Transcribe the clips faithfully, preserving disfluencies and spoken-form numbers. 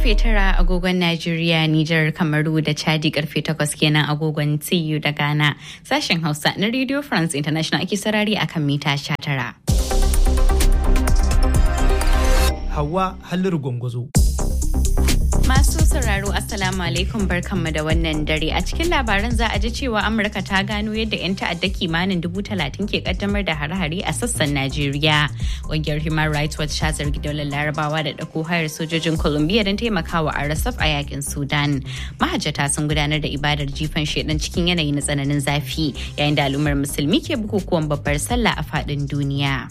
karfe tara agogon Najeriya, Nijar, Kamaru da Chadi karfe takwas kenan agogon T U da Ghana. Sashen Hausa na Radio France International ake sarari akan mita sha tara. Hauwa Halliru Gwangwazo. Masu sauraro Assalamu alaikum barkanmu da wannan dare. A cikin labaran za a ji cewa Amurka ta gano yadda 'yan ta'adda kimanin dubu talatin ke kaddamar da hare-hare a sassan Najeriya. Ƙungiyar Human Rights Watch ta zargi daular Larabawa da ɗauko hayar sojojin Colombia don taimakawa R S F a yakin Sudan. Mahajjata sun gudanar da ibadar jifan shedan cikin yanayi na tsananin zafi yayin da al'ummar musulmi ke bukukuwan babbar sallah a faɗin duniya.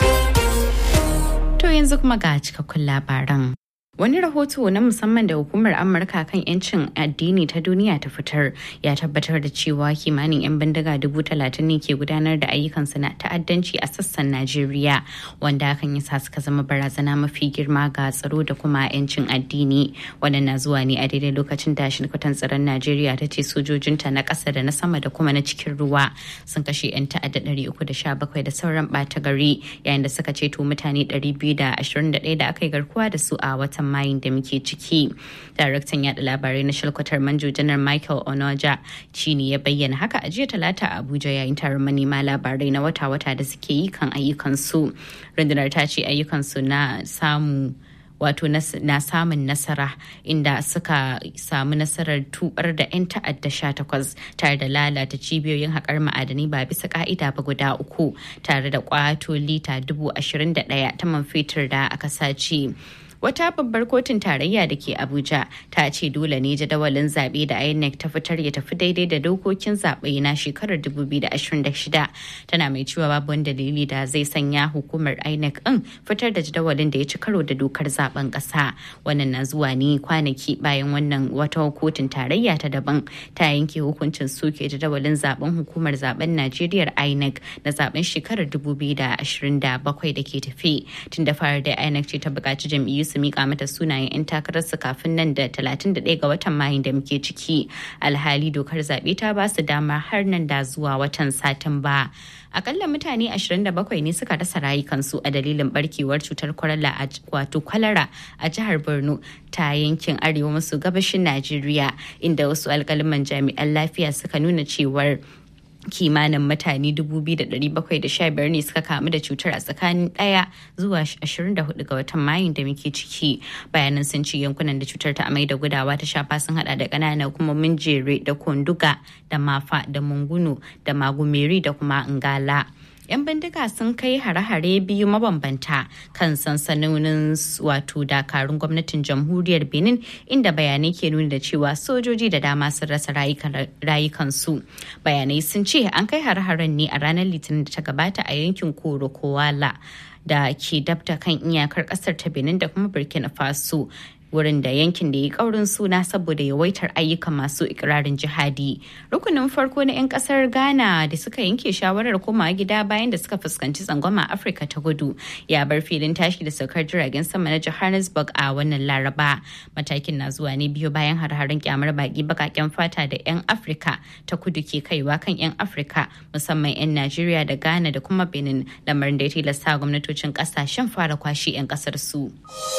To yanzu kuma ga cikakkun labaran. Wani rahoto na musamman da hukumar Amurka kan 'yancin addini ta duniya ta fitar ya tabbatar da cewa kimanin 'yan bindiga dubu talatin ne ke gudanar da ayyukansu na ta'addanci a sassan Najeriya, wanda hakan ya sa suka zama barazana mafi girma ga tsaro da kuma 'yancin addini. Wannan na zuwa ne a daidai lokacin da shirkutan tsaron Najeriya ta ce sojojinta na ƙasa da na sama da kuma na cikin ruwa sun kashe 'yan ta'adda ɗari uku da sha bakwai da sauran ɓata gari, yayin da suka ceto mutane ɗari biyu da ashirin da ɗaya da aka yi garkuwa da su a watan mayin da muke ciki. Daraktan yada labarai na shalkwatar manjo janar Michael Onoja shi ne ya bayyana haka a jiya talata a Abuja yayin taron manema labarai na wata-wata da suke yi kan ayyukansu. Rundunar ta ce ayyukansu na samu wato na samun nasara inda suka samu nasarar tubar da 'yan ta'adda sha takwas tare da lalata cibiyoyin haƙar ma'adani ba bisa ka'ida ba guda uku tare da kwato lita dubu ashirin da ɗaya ta man fetur da aka sace. Wata babbar kotun tarayya da ke Abuja ta ce dole ne jadawalin zaɓe da I N E C ta fitar ya tafi daidai da dokokin zaɓe na shekarar dubu biyu da ashirin da shida. Tana mai cewa babu wani dalili da zai sanya hukumar I N E C ɗin fitar da jadawalin da ya ci karo da dokar zaben ƙasa. Wannan na zuwa ne kwanaki bayan wannan wata kotun tarayya ta daban ta yanke hukuncin soke jadawalin zaben hukumar zaben Najeriya I N E C na zaben shekarar dubu biyu da ashirin da bakwai da ke tafi. Tun da fara da I N E C ce ta buƙaci jam'iyyu su mika mata sunayen 'yan takararsu kafin nan da talatin da ɗaya ga watan Mayun da muke ciki. Alhali dokar zaɓe ta ba su dama har nan da zuwa watan Satumba. Akalla mutane ashirin da bakwai ne suka rasa rayukansu a dalilin barkewar cutar kwalara wato kwalara a jihar Borno ta yankin arewa maso gabashin Najeriya, inda wasu alƙaliman jami'an lafiya suka nuna cewar kimanin mutane dubu biyu da ɗari bakwai da sha biyar ne suka kamu da cutar a tsakanin ɗaya zuwa ashirin da hudu ga watan Mayun da muke ciki. Bayanan sun ce yankunan da cutar ta amai da gudawa ta shafa sun hada da ƙananan hukumomin Jere da Konduga da Mafa da Munguno da Magumeri da kuma Ngala. 'Yan bindiga sun kai hare-hare biyu mabambanta kan sansanonin wato dakarun gwamnatin jamhuriyar Benin, inda bayanai ke nuna da cewa sojoji da dama sun rasa rayukansu. Bayanai sun ce an kai hare-haren ne a ranar Litinin da ta gabata a yankin Koro Kowala da ke dabta kan iyakar kasar ta Benin da kuma Burkina Faso, wurin da yankin da ya kaurin suna saboda yawaitar ayyukan masu ikirarin jihadi. Rukunin farko na 'yan kasar Ghana da suka yanke shawarar komawa gida bayan da suka fuskanci tsangwama Afirka ta Kudu ya bar filin tashi da saukar jiragen sama na Johannesburg a wannan Laraba. Matakin na zuwa ne biyu bayan har-haren kyamar baki bakaken fata da 'yan Afirka ta Kudu ke kaiwa kan 'yan Afirka musamman 'yan Najeriya da Ghana da kuma Benin, lamarin da ya tilasta gwamnatocin kasashen fara kwashe 'yan kasar su.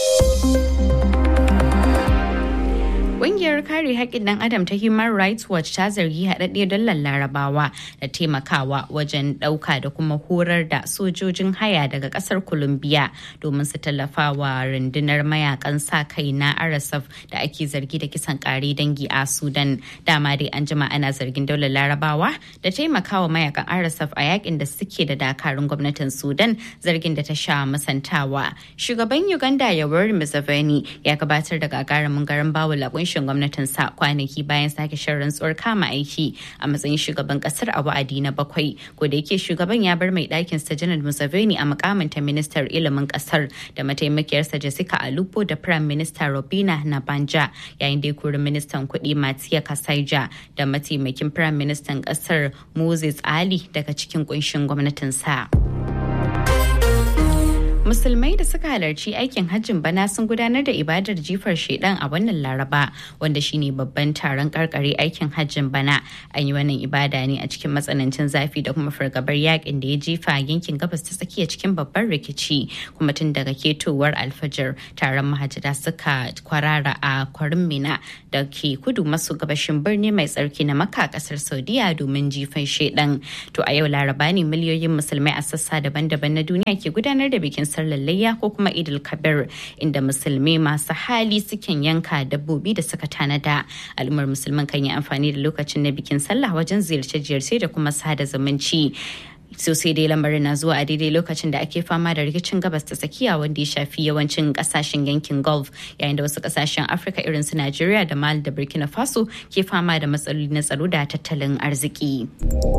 Ƙungiyar kare haƙƙin ɗan adam ta Human Rights Watch ta zargi haɗaɗɗiyar dallar Larabawa da taimakawa wajen ɗauka da kuma horar da sojojin haya daga ƙasar Colombia domin su tallafa wa rundunar mayakan sa kai na R S F da ake zargi da kisan ƙare dangi a Sudan. Dama dai an jima ana zargin daular Larabawa da taimakawa mayakan R S F a yakin da suke da dakarun gwamnatin Sudan, zargin da ta sha masantawa. Shugaban Uganda Yoweri Museveni ya gabatar da gagarumin garin bawul a kunshin gwamnatin sa kwanaki bayan sake shan rantsuwar kama aiki a matsayin shugaban kasar a wa'adi na bakwai. Ko da yake shugaban ya bar mai ɗakin sa Janet Museveni a mukamin ta ministar ilimin kasar da mataimakiyarsa Jessica Alupo da Prime Minister Robina Nabanja, yayin da ya kori ministan kuɗi Matia Kasaija da mataimakin Prime Minister kasar Moses Ali daga cikin kunshin gwamnatin sa. Musulmai da suka halarci aikin hajjin bana sun gudanar da ibadar jifar shedan a wannan Laraba, wanda shine babban taron karkare aikin hajjin bana. An yi wannan ibada ne a cikin matsanancin zafi da kuma fargabar yakin da ya jefa yankin gabas ta tsakiya cikin babban rikici. Kuma tun daga ketowar alfajir, taron mahajjata suka kwarara a kwarin Mina da ke kudu maso gabashin birni mai tsarki na Makka, kasar Saudiya, domin jifan shedan. To a yau Laraba ne miliyoyin musulmai a sassa daban-daban na duniya ke gudanar da bikin sallar layya ko kuma Idul Kabir, inda musulmai masu hali sukan yanka dabbobi da suka tanada. Al'ummar musulman kan yi amfani da lokacin na bikin sallah wajen ziyarce-ziyarce da kuma sada zumunci. Sosai dai lamarin na zuwa a daidai lokacin da ake fama da rikicin gabas ta tsakiya wanda ya shafi yawancin kasashen yankin Gulf, yayin da wasu kasashen Afirka irin su Najeriya da Mali da Burkina Faso ke fama da matsaloli na tsaro da tattalin arziki.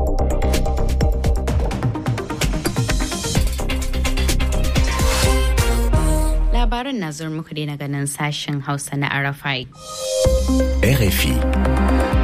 Labaran na zuwa muku dai na ganin sashen Hausa na Arafai. R F I.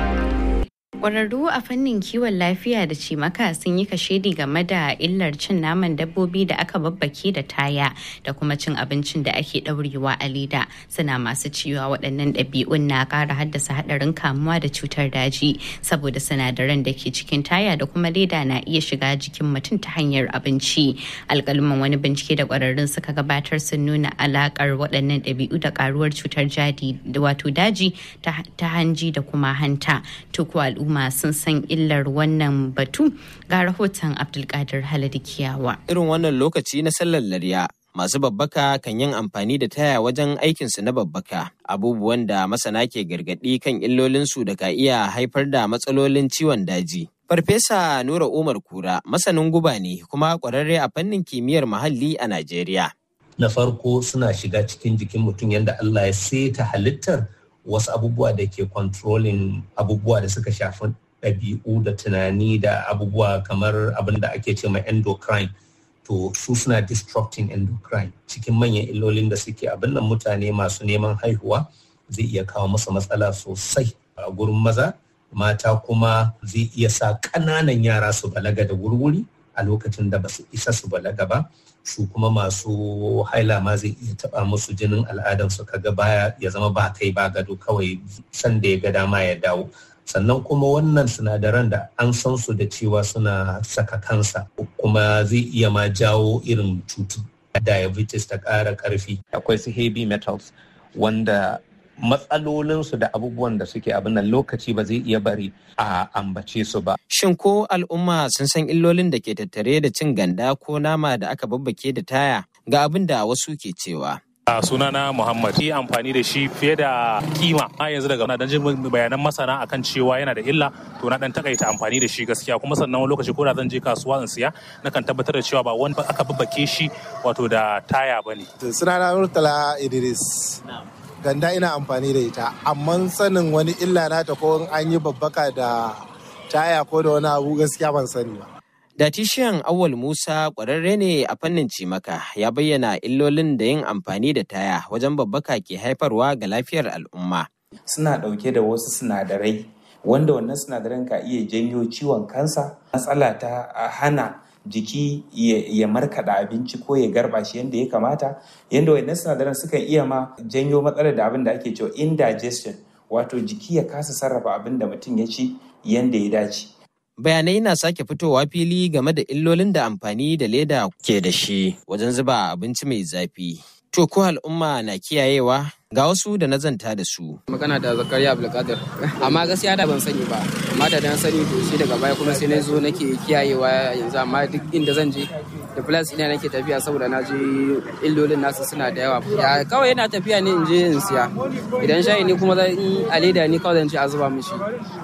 Ƙwararru a fannin kiwon lafiya da cimaka sun yi kashedi game da illar cin naman dabbobi da aka babbake da taya da kuma cin abincin da ake ɗaurewa a leda. Suna masu cewa waɗannan ɗabi'un na ƙara haddasa haɗarin kamuwa da cutar daji, saboda sinadaran da ke cikin taya da kuma leda na iya shiga jikin mutum ta hanyar abinci. Alƙaluman wani bincike da ƙwararrun suka gabatar sun nuna alaƙar waɗannan ɗabi'u da ƙaruwar cutar jadi wato daji ta hanji da kuma hanta. To ko al'umma sun san illar wannan batu? Ga rahoton Abdulkadir Haladu Kiyawa. Irin wannan lokaci na sallar Layya, masu babbaka kan yin amfani da taya wajen aikinsu na babbaka, abubuwan da masana ke gargaɗi kan illolinsu da ka iya haifar da matsalolin ciwon daji. Farfesa Nura Umar Kura masanin guba ne kuma ƙwararre a fannin kimiyyar muhalli a Najeriya. Na farko suna shiga cikin jikin mutum yadda Allah ya seta halittar wasu abubuwa da ke controlling abubuwa da suka shafi ɗabi'u da tunani da abubuwa kamar abin da ake ce ma endocrine. To su suna disrupting endocrine. Cikin manyan illolin da suke abin nan mutane masu neman haihuwa zai iya kawo masa matsala sosai a gurin maza. Mata kuma zai iya sa ƙananan yara su balaga da wurwuri a lokacin da ba su isa su balaga ba. Su kuma masu haila ma zai iya taɓa musu jinin al'adansu kaga baya ya zama ba kai ba gado, kawai sanda ya ga dama ya dawo. Sannan kuma wannan sinadaran da an san su da cewa suna saka kansa kuma zai iya ma jawo irin cutu diabetes ta ƙara ƙarfi. Akwai su heavy metals wanda matsalolinsu da abubuwan da suke abin nan lokaci ba zai iya bari a ambace su ba. Shin ko al'umma sun san illolin da ke tattare da cin ganda ko nama da aka babbake da taya? Ga abin da wasu ke cewa. A sunana Muhammad, yi amfani da shi fiye da kima. A yanzu daga na dan jin bayanan masana akan cewa yana da illa, to na dan takaita amfani da shi gaskiya. Kuma sannan wani lokaci ko da zan je kasuwa in siya, nakan tabbatar da cewa ba wani aka babbake shi wato da taya bane. Sunana Murtala Idris. Ganda ina amfani da ita, amma sanin wani illa nata ko an yi babbaka da taya ko da wani abu gaskiya ban sani ba. Datishiyan Awwal Musa ƙwararre ne a fannin cimaka, ya bayyana illolin da yin amfani da taya wajen babbaka ke haifarwa ga lafiyar al'umma. Suna ɗauke da wasu sinadarai wanda wannan sinadaran ka iya janyo ciwon kansa, matsala ta hana jiki ya markaɗa abinci ko ya garba shi yadda ya kamata, yadda wannan sinadaran suka iya ma janyo matsalar da abin da ake cewa indigestion, wato jiki ya kasa sarrafa abin da mutum ya ci yadda ya dace. Bayanai na sake fitowa fili game da illolin da amfani da leda ke da shi wajen zuba abinci mai zafi. To ko al'umma na kiyayewa? Ga wasu da na zanta da su. Magana da Zakariya Abdulkadir. Amma gaskiya da ban sani ba. Amma da na sani to shi daga baya kuma sai na zo nake kiyayewa yanzu, amma duk inda zan je da plus ina nake tafiya saboda na je illolin nasu suna da yawa. Ya kawai yana tafiya ne in je in siya. Idan shayi ne kuma in a leda ne kawai zan ce a zuba mishi.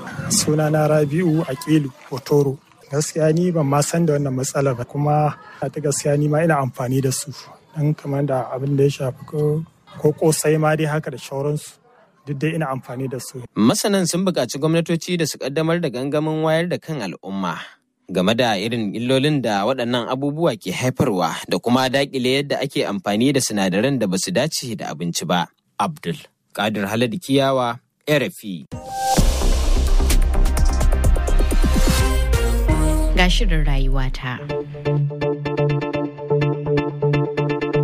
Sunana Rabi'u Akilu Otoro. Gaskiya ni ban ma san da wannan matsalar ba, kuma ta gaskiya ni ma ina amfani da su. Dan kamar da abin da ya shafi ko kosai ma dai haka da shauransu, duk dai ina amfani da su. Masanan sun buƙaci gwamnatoci da su ƙaddamar da gangamin wayar da kan al'umma game da irin illolin da waɗannan abubuwa ke haifarwa da kuma daƙile yadda ake amfani da sinadaran da ba su dace da abinci ba. Abdul Kadir Haladu Kiyawa, R F I. Ga shirin rayuwata.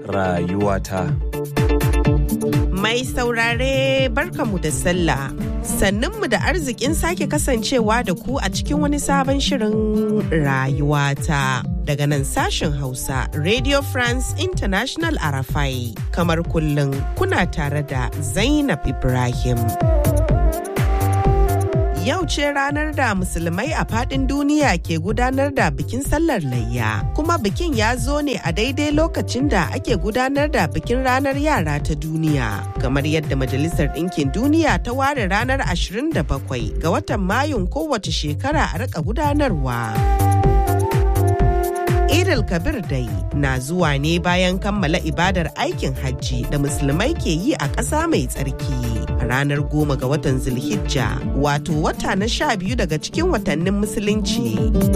rayuwata. Mai saurare barkamu da sallah. Sannunmu da arzikin sake kasancewa da ku a cikin wani sabon shirin rayuwata. Daga nan sashen Hausa, Radio France International Arafai. Kamar kullum kuna tare da Zainab Ibrahim. Yau ce ranar da musulmai a faɗin duniya ke gudanar da bikin sallar layya. Kuma bikin ya zo ne a daidai lokacin da ake gudanar da bikin ranar yara ta duniya. Kamar yadda Majalisar Ɗinkin Duniya ta ware ranar ashirin da bakwai ga watan Mayun kowace shekara a rika gudanarwa. Idil Kabir dai na zuwa ne bayan kammala ibadar aikin hajji da musulmai ke yi a ƙasa mai tsarki a ranar goma ga watan Zulhijja, wato wata na sha biyu daga cikin watannin musulunci.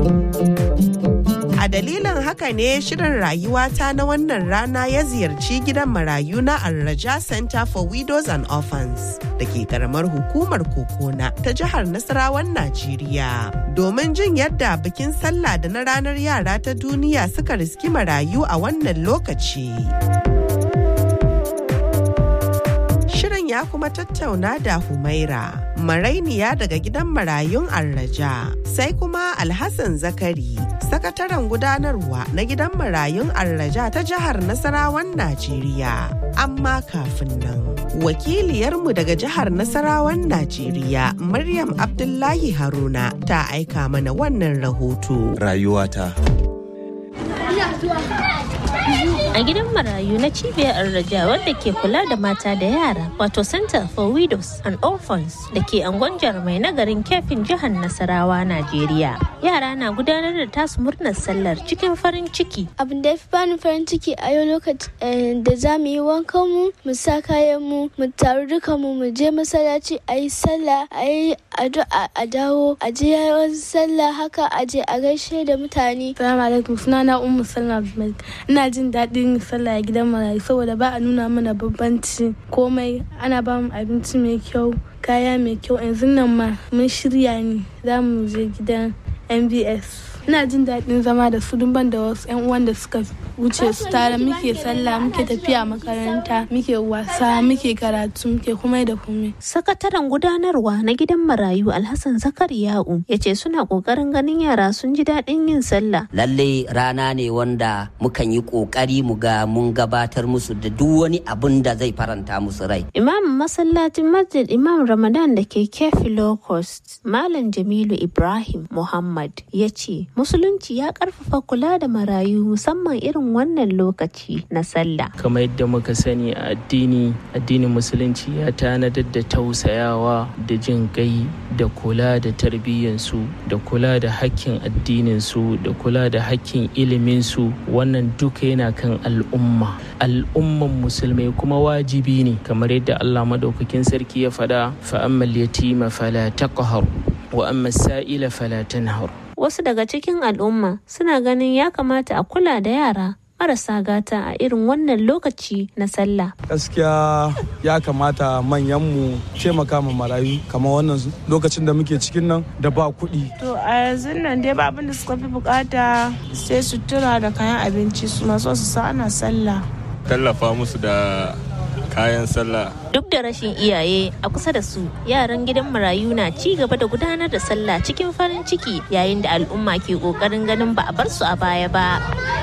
A dalilin haka ne shirin rayuwata na wannan rana ya ziyarci gidan marayu na Al-Raja Center for Widows and Orphans da ke karamar hukumar Kokona ta jihar Nasarawan Najeriya. Domin jin yadda bikin sallah da na ranar yara ta duniya suka riski marayu a wannan lokaci. Shirin ya kuma tattauna da Humaira, marainiya daga gidan marayun Al-Raja, sai kuma Alhassan Zakari, sakataren gudanarwa na gidan marayun Al-Raja ta jihar Nasarawan Najeriya. Amma kafin nan, wakiliyarmu daga jihar Nasarawan Najeriya, Maryam Abdullahi Haruna, ta aika mana wannan rahoto. Rayuwata. A gidan marayu na cibiyar Al-Raja wadda ke kula da mata da yara, wato Center for Widows and Orphans da ke angon Jarmai na garin Kefin jihar Nasarawa, Najeriya. Yara na gudanar da tasu murnar sallar cikin farin ciki. Abin da ya fi bani farin ciki a yau lokacin da za mu yi wankan mu, mu sa kayan mu, mu taru duka mu, mu je masallaci a yi sallah, a yi addu'a, a dawo, a je yawan sallah haka, a je a gaishe da mutane. Assalamu alaikum, sunana Ummu Salma Abdulmalik. Ina jin daɗi yin sallah a gidan marayu saboda ba a nuna mana bambanci komai, ana ba mu abinci mai kyau, kaya mai kyau. Yanzu nan ma mun shirya ne za mu je gidan M B S. Ina jin daɗin zama da su ban da wasu 'yan uwan da suka wuce su tare, muke sallah, muke tafiya makaranta, muke wasa, muke karatu, muke komai da komai. Sakataren gudanarwa na gidan marayu Alhassan Zakariya'u ya ce suna ƙoƙarin ganin yara sun ji daɗin yin sallah. Lalle rana ne wanda mukan yi ƙoƙari mu ga mun gabatar musu da duk wani abin da zai faranta musu rai. Imam masallacin Masjid Imam Ramadan da ke Kefi Low Cost, Malam Jamilu Ibrahim Muhammad ya ce Musulunci ya karfafa kula da marayu musamman irin wannan lokaci na sallah. Kamar yadda muka sani a addini, addinin Musulunci ya tanadar da tausayawa da jin kai da kula da tarbiyyansu da kula da hakkin addininsu da kula da hakkin iliminsu. Wannan duka yana kan al'umma. Al'umman musulmai kuma wajibi ne kamar yadda Allah madaukakin sarki ya faɗa, fa ammal yatima fala taqhar wa amma sa'ila fala tanhar. Wasu daga cikin al'umma suna ganin ya kamata a kula da yara marasa gata a irin wannan lokaci na sallah. Gaskiya ya kamata manyanmu taimaka ma marayu kamar wannan lokacin da muke cikin nan da ba kuɗi. To a yanzu nan dai ba abin da suka fi bukata sai sutura da kayan abinci su maso su sa ana sallah. Tallafa musu da kayan sallah. Duk da rashin iyaye a kusa da su, yaran gidan marayu na ci gaba da gudanar da sallah cikin farin ciki yayin da al'umma ke kokarin ganin ba a bar su a baya ba.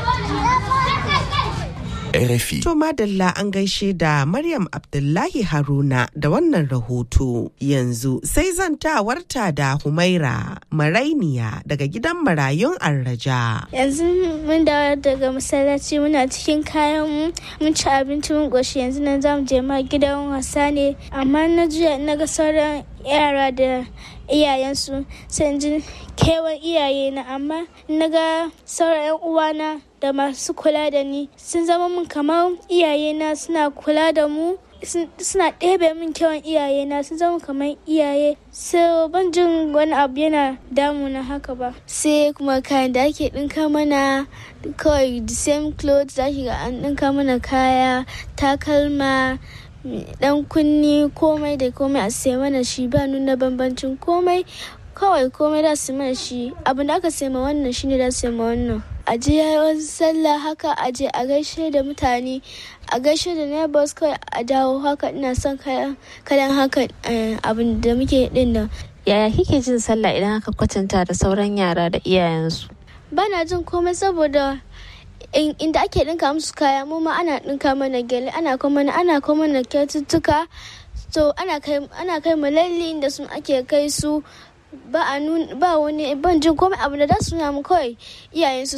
R F I. To madalla an gaishe da Maryam Abdullahi Haruna da wannan rahoto. Yanzu sai zantawarta da Humaira, marainiya daga gidan marayun Al-Raja. Yanzu mun dawo daga masallaci, muna cikin kayan mu, mun ci abinci mun goshi, yanzu nan zamu je ma gidan wasa ne, amma na juya na ga sauran yara da iyayensu sai ji kewan iyaye na, amma na ga sauran yan uwana da masu kula da ni sun zama min kamar iyayena, suna kula da mu, suna ɗebe min kewan iyayena, sun zama kamar iyaye. So ban jin wani abu yana damuna haka ba. Sai kuma kayan da ake ɗinka mana kawai the same clothes, za ki ga an ɗinka mana kaya, takalma, dan kunni, komai da komai a sai mana shi, ba nuna bambancin komai, kawai komai da su mana shi. Abin da aka sai ma wannan shine da su ma wannan. a je wasu sallah haka a je a gaishe da mutane a gaishe da neighbors kawai a dawo haka. Ina son kalan haka abin da muke din nan. Yaya kike jin sallah idan aka kwatanta da sauran yara da iyayensu? Bana jin komai saboda inda ake dinka musu kaya mu ma ana dinka mana gele, ana kuma ana kuma mana kyaututtuka, to ana kai ana kai mu lalle inda sun ake kai su. Ba a nun ba wani ban jin komai abu da za su nuna mu kawai iyayensu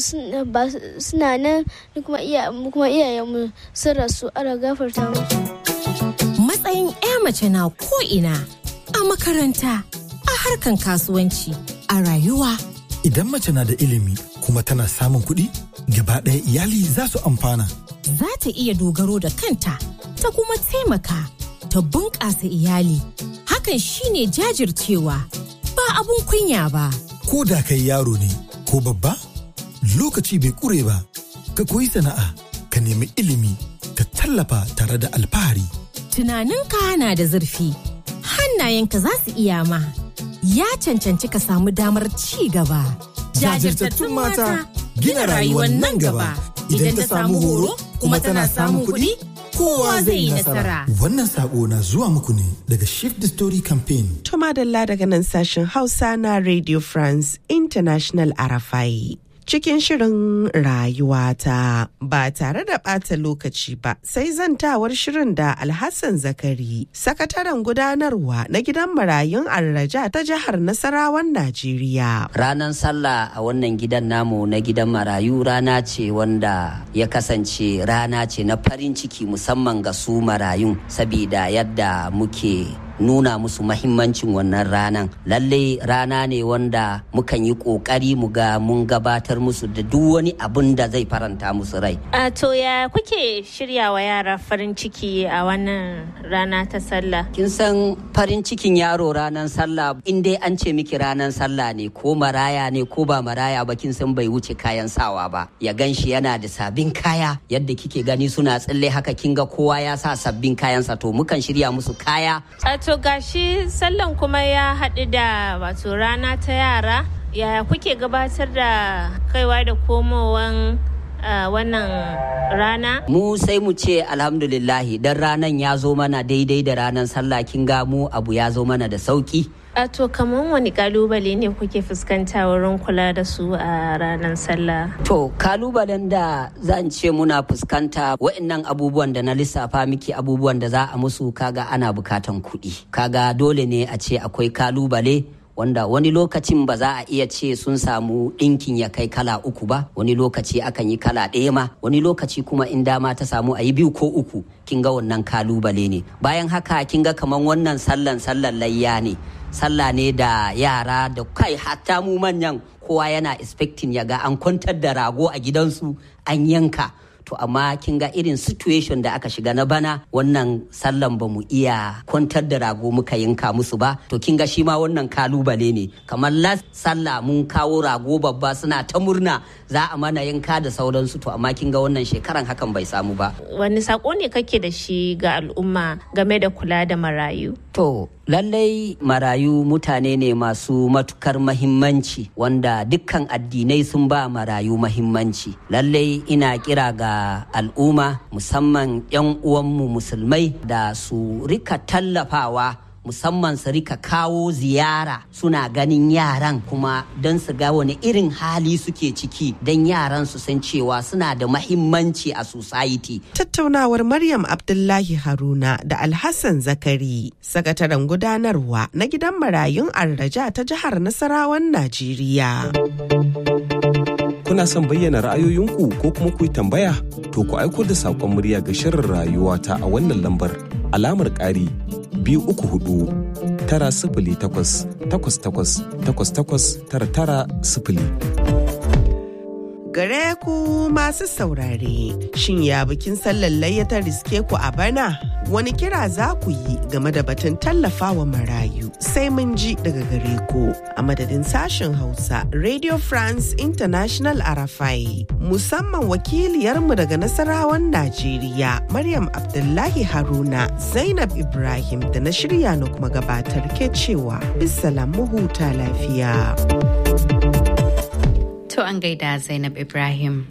suna nan kuma kuma iyayenmu sun rasu, ana gafarta musu. Matsayin 'ya mace na ko ina, a makaranta, a harkan kasuwanci, a rayuwa. Idan mace na da ilimi kuma tana samun kuɗi, gaba ɗaya iyali za su amfana. Za ta iya dogaro da kanta, ta kuma taimaka, ta bunƙasa iyali. Hakan shine jajircewa, ba abun kunya ba. Ko da kai yaro ne ko babba, lokaci bai ƙure ba. Ka koyi sana'a, ka nemi ilimi, ka tallafa tare da alfahari. Tunaninka na da zurfi, hannayenka za su iya ma. Ya cancanci ka samu damar ci gaba. Jajirtattun mata gina rayuwar nan gaba. Idan ta samu horo kuma tana samun kuɗi, kowa zai yi nasara. Wannan sako na zuwa muku ne daga Shift the Story Campaign. To madalla daga nan sashen Hausa na Radio France International R F I. Cikin shirin rayuwata ba tare da ɓata lokaci ba, sai zantawar shirin da Alhassan Zakari, sakataren gudanarwa na gidan marayun Arraja ta jihar Nasarawan Najeriya. Ranar sallah a wannan gidan namu na gidan marayu rana ce wanda ya kasance rana ce na farin ciki musamman ga su marayun, sabida yadda muke nuna musu mahimmancin wannan ranan. Lalle rana ne wanda mukan yi kokari mu ga mun gabatar musu da duk wani abin da zai faranta musu rai. A to ya kuke shirya wa yara farin ciki a wannan rana ta sallah? Kin san farin cikin yaro ranar sallah, in dai an ce miki ranar sallah ne, ko maraya ne ko ba maraya ba, kin san bai wuce kayan sawa ba. Ya ganshi yana da sabbin kaya, yadda kike gani suna tsalle haka, kin ga kowa ya sa sabbin kayansa, to mukan shirya musu kaya. To gashi sallan kuma ya haɗu da wato rana ta yara, yaya kuke gabatar da kaiwa da komowan uh, wannan rana? Mu sai mu ce alhamdulillahi, dan ranan ya zo mana daidai da ranar sallah, kin ga mu abu ya zo mana da sauki. A to kaman wani kalubale ne kuke fuskanta wurin kula da su a ranar sallah? To kalubalen da zan ce muna fuskanta wa'annan abubuwan da na lissafa miki, abubuwan da za a musu, kaga ana bukatan kuɗi. Kaga dole ne a ce akwai kalubale wanda wani lokacin ba za a iya ce sun samu ɗinkin ya kai kala uku ba, wani lokaci akan yi kala ɗaya ma, wani lokaci kuma in dama ta samu a yi biyu ko uku, kin ga wannan kalubale ne. Bayan haka kin ga kaman wannan sallan sallan layya ne, sallah ne da yara da kai hatta mu manyan kowa yana expecting ya ga an kwantar da rago a gidansu an yanka. To amma kin ga irin situation da aka shiga na bana, wannan sallan ba mu iya kwantar da rago muka yanka musu ba, to kin ga shi ma wannan kalubale ne. Kamar last sallah mun kawo rago babba, suna ta murna za a mana yanka da sauransu, to amma kin ga wannan shekaran hakan bai samu ba. Wani sako ne kake da shi ga al'umma game da kula da marayu? To lallai marayu mutane ne masu matukar mahimmanci, wanda dukkan addinai sun ba marayu mahimmanci. Lallai ina kira ga al'umma, musamman 'yan uwanmu musulmai, da su rika tallafawa, musamman su rika kawo ziyara suna ganin yaran, kuma don su ga wani irin hali suke ciki, don yaran su san cewa suna da mahimmanci a society. Tattaunawar Maryam Abdullahi Haruna da Alhassan Zakari, sakataren gudanarwa na gidan marayun Arraja ta jihar Nasarawan Najeriya. Kuna son bayyana ra'ayoyinku ko kuma ku yi tambaya? To ku aiko da saƙon murya ga shirin rayuwata a wannan lambar alamar ƙari biyu uku hudu tara sifili takwas takwas takwas takwas takwas tara tara sifili. Gare ku masu saurare, shin ya bikin sallar layya ta riske ku a bana? Wani kira za ku yi game da batun tallafawa marayu? Sai mun ji daga gare ku. A madadin sashen Hausa, Radio France International R F I, musamman wakiliyarmu daga Nasarawan Najeriya, Maryam Abdullahi Haruna, Zainab Ibrahim da na shirya na kuma gabatar ke cewa, bisalam mu huta lafiya. To an gaida Zainab Ibrahim.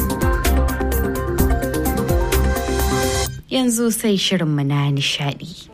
Yanzu sai shirinmu na nishadi.